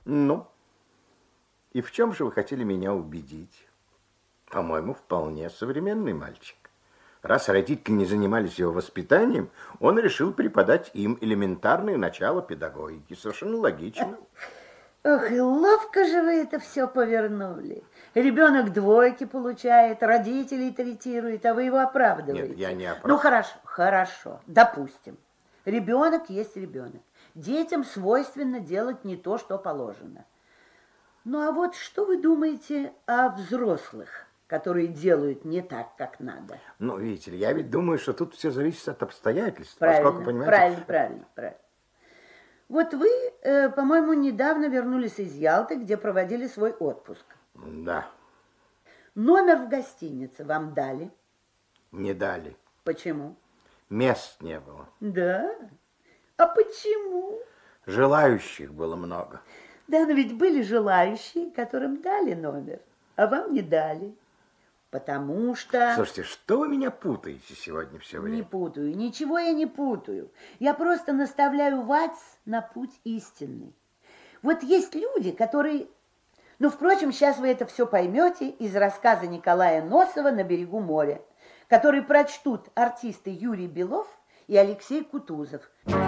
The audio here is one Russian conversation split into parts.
Ну, и в чем же вы хотели меня убедить? По-моему, вполне современный мальчик. Раз родители не занимались его воспитанием, он решил преподать им элементарные начала педагогики. Совершенно логично. Ох, и ловко же вы это все повернули. Ребенок двойки получает, родителей третирует, а вы его оправдываете. Нет, я не оправдываю. Ну, хорошо, допустим. Ребенок есть ребенок. Детям свойственно делать не то, что положено. Ну, а вот что вы думаете о взрослых, которые делают не так, как надо? Ну, видите ли, я ведь думаю, что тут все зависит от обстоятельств. Правильно, Поскольку, понимаете... правильно. Вот вы, по-моему, недавно вернулись из Ялты, где проводили свой отпуск. Да. Номер в гостинице вам дали? Не дали. Почему? Мест не было. Да? А почему? Желающих было много. Да, но ведь были желающие, которым дали номер, а вам не дали. Потому что... Слушайте, что вы меня путаете сегодня все время? Не путаю, ничего я не путаю. Я просто наставляю вас на путь истинный. Вот есть люди, которые... Ну, впрочем, сейчас вы это все поймете из рассказа Николая Носова «На берегу моря», который прочтут артисты Юрий Белов и Алексей Кутузов.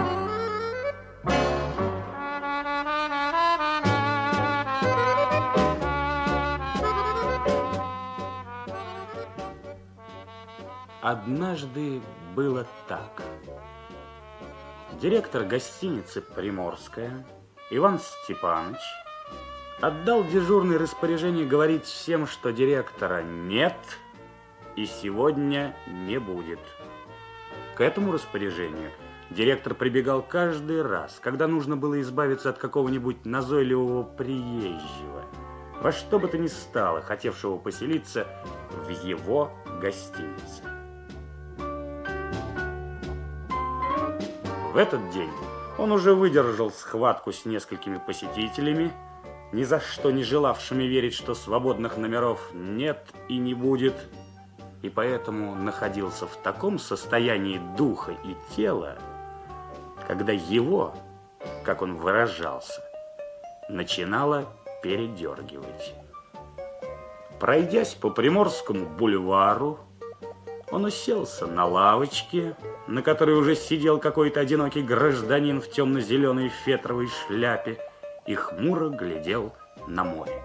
Однажды было так. Директор гостиницы «Приморская» Иван Степанович отдал дежурное распоряжение говорить всем, что директора нет и сегодня не будет. К этому распоряжению директор прибегал каждый раз, когда нужно было избавиться от какого-нибудь назойливого приезжего, во что бы то ни стало, хотевшего поселиться в его гостинице. В этот день он уже выдержал схватку с несколькими посетителями, ни за что не желавшими верить, что свободных номеров нет и не будет, и поэтому находился в таком состоянии духа и тела, когда его, как он выражался, начинало передергивать. Пройдясь по Приморскому бульвару, он уселся на лавочке, на которой уже сидел какой-то одинокий гражданин в темно-зеленой фетровой шляпе, и хмуро глядел на море.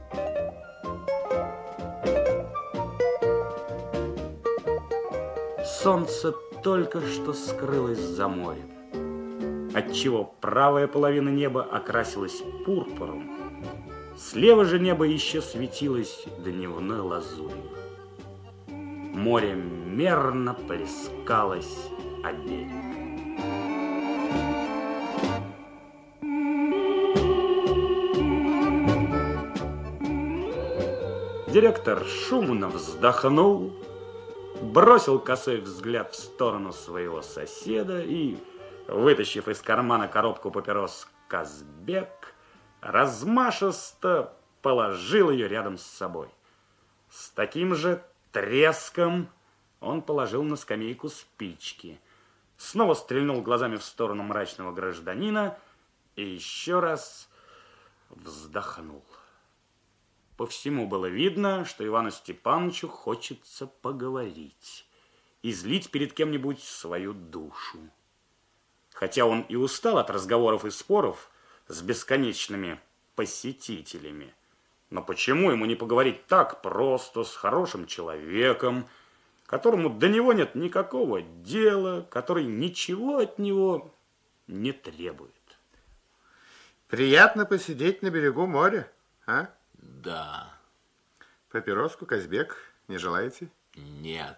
Солнце только что скрылось за морем, отчего правая половина неба окрасилась пурпуром, слева же небо еще светилось дневной лазурью. Море мерно плескалось о берег. Директор шумно вздохнул, бросил косой взгляд в сторону своего соседа и, вытащив из кармана коробку папирос «Казбек», размашисто положил ее рядом с собой. С таким же треском он положил на скамейку спички, снова стрельнул глазами в сторону мрачного гражданина и еще раз вздохнул. По всему было видно, что Ивану Степановичу хочется поговорить, излить перед кем-нибудь свою душу. Хотя он и устал от разговоров и споров с бесконечными посетителями, но почему ему не поговорить так просто с хорошим человеком, которому до него нет никакого дела, который ничего от него не требует? Приятно посидеть на берегу моря, а? Да. Папироску, Казбек, не желаете? Нет.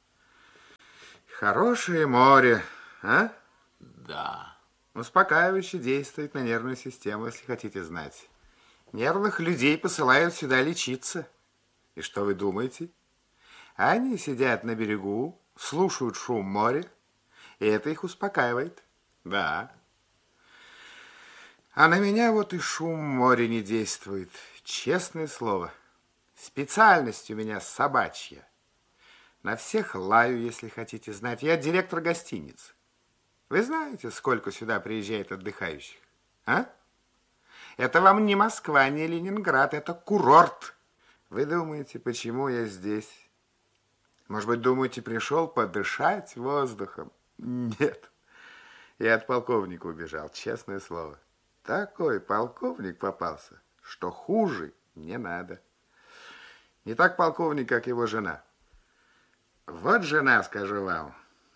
Хорошее море, а? Да. Успокаивающе действует на нервную систему, если хотите знать. Нервных людей посылают сюда лечиться. И что вы думаете? Они сидят на берегу, слушают шум моря, и это их успокаивает. Да. А на меня вот и шум моря не действует. Честное слово. Специальность у меня собачья. На всех лаю, если хотите знать. Я директор гостиницы. Вы знаете, сколько сюда приезжает отдыхающих? А? Это вам не Москва, не Ленинград, это курорт. Вы думаете, почему я здесь? Может быть, думаете, пришел подышать воздухом? Нет. Я от полковника убежал, честное слово. Такой полковник попался, что хуже не надо. Не так полковник, как его жена. Вот жена, скажу вам.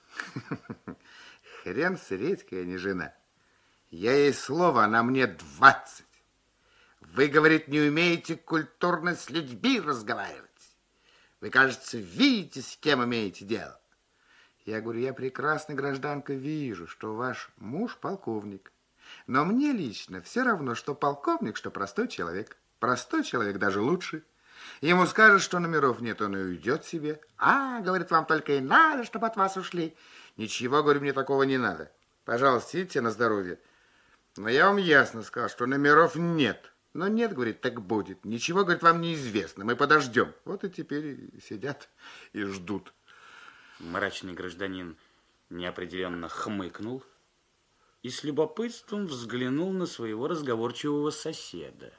Хрен с редькой, а не жена. Я ей слово, она мне 20. Вы, говорит, не умеете культурно с людьми разговаривать. Вы, кажется, видите, с кем имеете дело. Я говорю, я прекрасно, гражданка, вижу, что ваш муж полковник. Но мне лично все равно, что полковник, что простой человек. Простой человек даже лучше. Ему скажут, что номеров нет, он и уйдет себе. А, говорит, вам только и надо, чтобы от вас ушли. Ничего, говорю, мне такого не надо. Пожалуйста, идите на здоровье. Но я вам ясно сказал, что номеров нет. Но нет, говорит, так будет. Ничего, говорит, вам неизвестно. Мы подождем. Вот и теперь сидят и ждут. Мрачный гражданин неопределенно хмыкнул и с любопытством взглянул на своего разговорчивого соседа.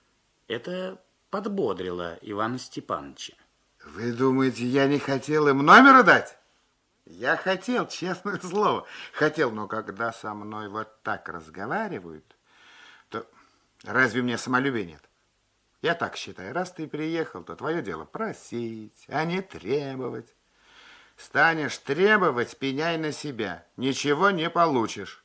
Это подбодрило Ивана Степановича. Вы думаете, я не хотел им номера дать? Я хотел, честное слово. Хотел, но когда со мной вот так разговаривают, то разве мне самолюбия нет? Я так считаю, раз ты приехал, то твое дело просить, а не требовать. Станешь требовать, пеняй на себя. Ничего не получишь.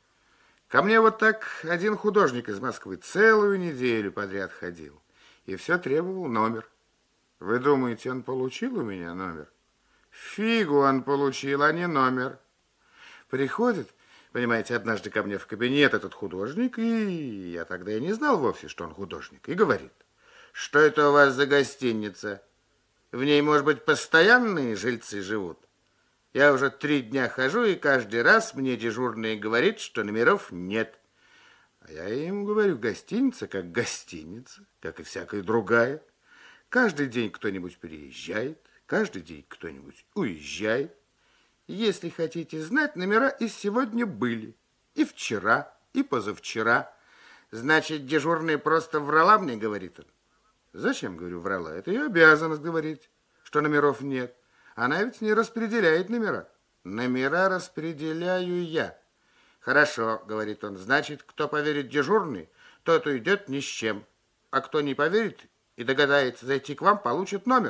Ко мне вот так один художник из Москвы целую неделю подряд ходил. И все требовал номер. Вы думаете, он получил у меня номер? Фигу он получил, а не номер. Приходит, понимаете, однажды ко мне в кабинет этот художник, и я тогда и не знал вовсе, что он художник, и говорит, что это у вас за гостиница? В ней, может быть, постоянные жильцы живут? Я уже 3 дня хожу, и каждый раз мне дежурный говорит, что номеров нет. А я ему говорю, гостиница как гостиница, как и всякая другая. Каждый день кто-нибудь приезжает, каждый день кто-нибудь уезжает. Если хотите знать, номера и сегодня были, и вчера, и позавчера. Значит, дежурный просто врала мне, говорит он. Зачем, говорю, врала? Это ее обязанность говорить, что номеров нет. Она ведь не распределяет номера. Номера распределяю я. Хорошо, говорит он, значит, кто поверит дежурный, тот уйдет ни с чем. А кто не поверит и догадается зайти к вам, получит номер.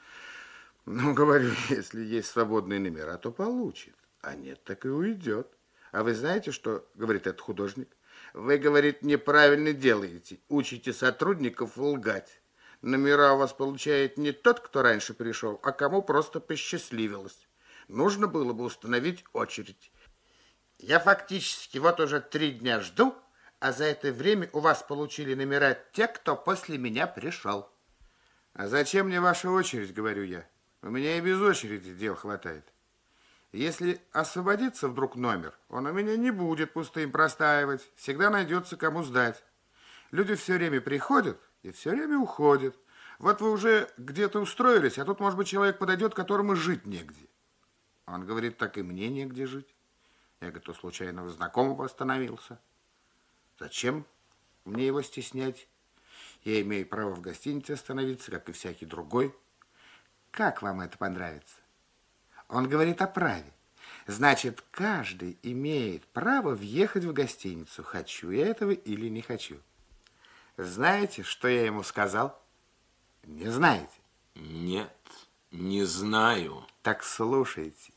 Ну, говорю, если есть свободные номера, то получит. А нет, так и уйдет. А вы знаете, что, говорит этот художник, вы, говорит, неправильно делаете, учите сотрудников лгать. Номера у вас получает не тот, кто раньше пришел, а кому просто посчастливилось. Нужно было бы установить очередь. Я фактически вот уже 3 дня жду, а за это время у вас получили номера те, кто после меня пришел. А зачем мне ваша очередь, говорю я? У меня и без очереди дел хватает. Если освободится вдруг номер, он у меня не будет пустым простаивать. Всегда найдется, кому сдать. Люди все время приходят и все время уходят. Вот вы уже где-то устроились, а тут, может быть, человек подойдет, которому жить негде. Он говорит, так и мне негде жить. Я, говорю, случайного знакомого остановился. Зачем мне его стеснять? Я имею право в гостинице остановиться, как и всякий другой. Как вам это понравится? Он говорит о праве. Значит, каждый имеет право въехать в гостиницу, хочу я этого или не хочу. Знаете, что я ему сказал? Не знаете? Нет, не знаю. Так слушайте.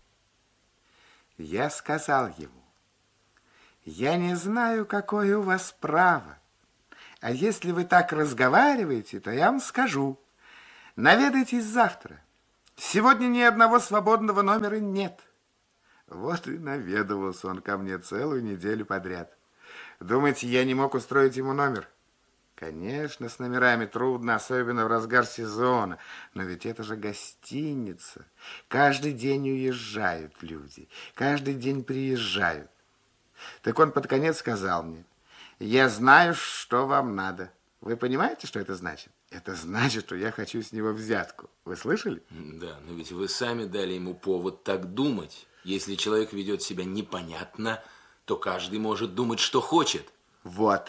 Я сказал ему, я не знаю, какое у вас право. А если вы так разговариваете, то я вам скажу. Наведайтесь завтра. Сегодня ни одного свободного номера нет. Вот и наведывался он ко мне целую неделю подряд. Думаете, я не мог устроить ему номер? Конечно, с номерами трудно, особенно в разгар сезона. Но ведь это же гостиница. Каждый день уезжают люди, каждый день приезжают. Так он под конец сказал мне, я знаю, что вам надо. Вы понимаете, что это значит? Это значит, что я хочу с него взятку. Вы слышали? Да, но ведь вы сами дали ему повод так думать. Если человек ведет себя непонятно, то каждый может думать, что хочет. Вот.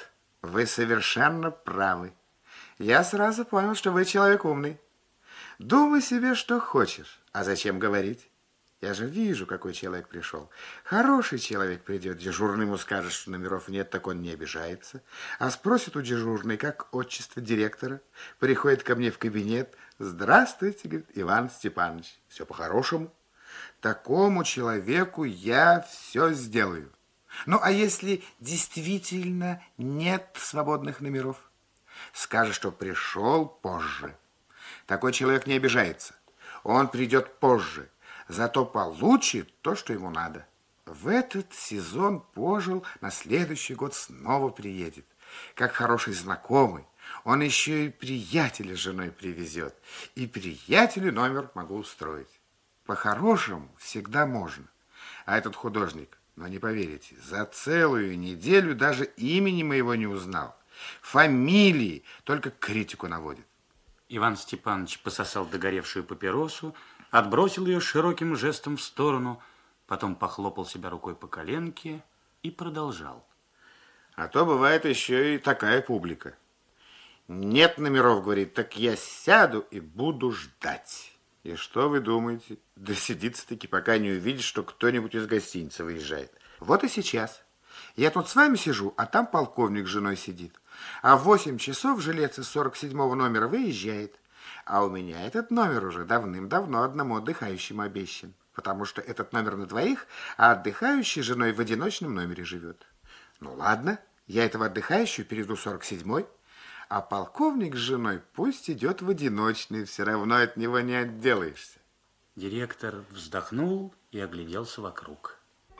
Вы совершенно правы. Я сразу понял, что вы человек умный. Думай себе, что хочешь. А зачем говорить? Я же вижу, какой человек пришел. Хороший человек придет, дежурный ему скажет, что номеров нет, так он не обижается. А спросит у дежурной, как отчество директора. Приходит ко мне в кабинет. Здравствуйте, говорит, Иван Степанович. Все по-хорошему. Такому человеку я все сделаю. Ну, а если действительно нет свободных номеров? Скажет, что пришел позже. Такой человек не обижается. Он придет позже. Зато получит то, что ему надо. В этот сезон пожил, на следующий год снова приедет. Как хороший знакомый. Он еще и приятеля с женой привезет. И приятелю номер могу устроить. По-хорошему всегда можно. А этот художник, но не поверите, за целую неделю даже имени моего не узнал. Фамилии, только критику наводит. Иван Степанович пососал догоревшую папиросу, отбросил ее широким жестом в сторону, потом похлопал себя рукой по коленке и продолжал. А то бывает еще и такая публика. Нет номеров, говорит, так я сяду и буду ждать. И что вы думаете? Досидится-таки, пока не увидит, что кто-нибудь из гостиницы выезжает. Вот и сейчас. Я тут с вами сижу, а там полковник с женой сидит. А в 8 часов жилец из 47-го номера выезжает. А у меня этот номер уже давным-давно одному отдыхающему обещан. Потому что этот номер на двоих, а отдыхающий с женой в одиночном номере живет. Ну ладно, я этого отдыхающего перейду 47-й. А полковник с женой пусть идет в одиночный, все равно от него не отделаешься. Директор вздохнул и огляделся вокруг.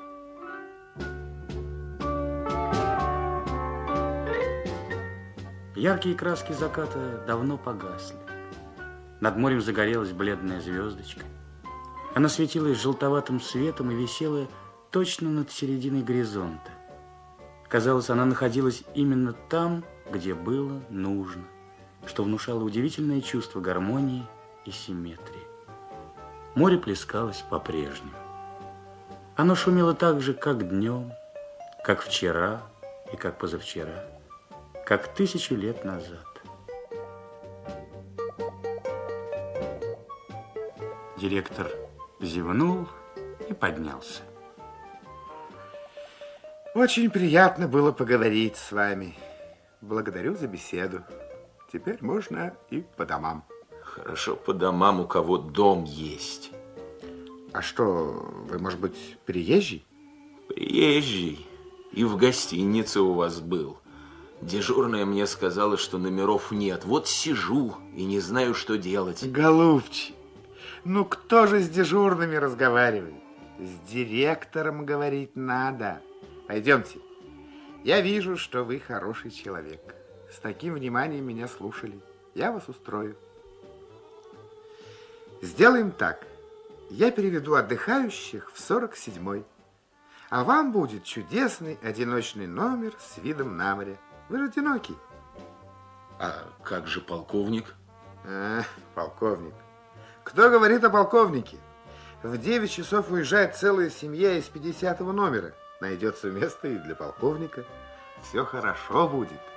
Яркие краски заката давно погасли. Над морем загорелась бледная звездочка. Она светилась желтоватым светом и висела точно над серединой горизонта. Казалось, она находилась именно там, где было нужно, что внушало удивительное чувство гармонии и симметрии. Море плескалось по-прежнему. Оно шумело так же, как днем, как вчера и как позавчера, как 1000 лет назад. Директор зевнул и поднялся. Очень приятно было поговорить с вами. Благодарю за беседу. Теперь можно и по домам. Хорошо по домам, у кого дом есть. А что, вы, может быть, приезжий? Приезжий. И в гостинице у вас был. Дежурная мне сказала, что номеров нет. Вот сижу и не знаю, что делать. Голубчик, ну кто же с дежурными разговаривает? С директором говорить надо. Пойдемте. Я вижу, что вы хороший человек. С таким вниманием меня слушали. Я вас устрою. Сделаем так. Я переведу отдыхающих в 47-й. А вам будет чудесный одиночный номер с видом на море. Вы же одинокий. А как же полковник? Полковник. Кто говорит о полковнике? В 9 часов уезжает целая семья из 50-го номера. Найдется место и для полковника. Все хорошо будет.